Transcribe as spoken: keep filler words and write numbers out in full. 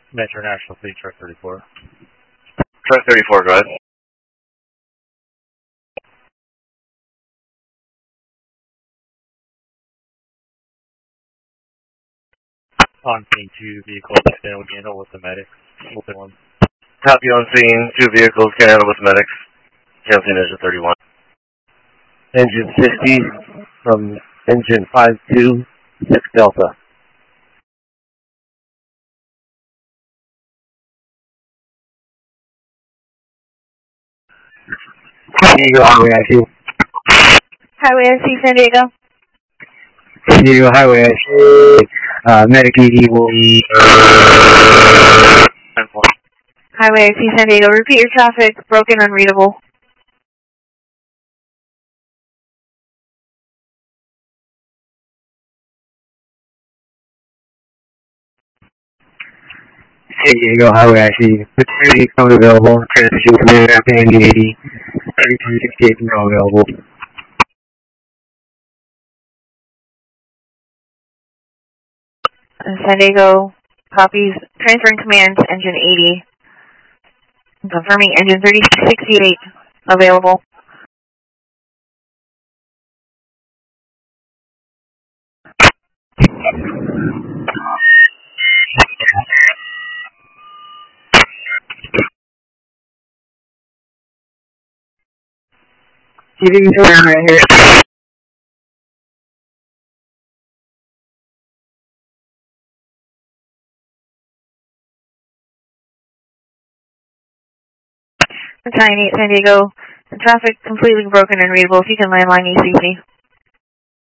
Metro National Fleet, Truck thirty-four. Truck thirty-four, go ahead. On scene, two vehicles can handle with the medics. Open one. Copy on scene, two vehicles can handle with medics. Can see engine thirty-one. Engine fifty from engine five two six Delta. San Diego Highway I C. Highway I C, San Diego. San Diego Highway I C. Uh, medic E D will be. Highway I C, San Diego. Repeat your traffic. Broken, unreadable. San Diego Highway I C. Security code available. Transition command at Andy eighty. thirty-two sixty-eight now available. San Diego copies. Transferring command to engine eighty. Confirming engine thirty-two sixty-eight available. Keeping you around right here. nine eight San Diego. The traffic completely broken and readable. If you can landline E C C.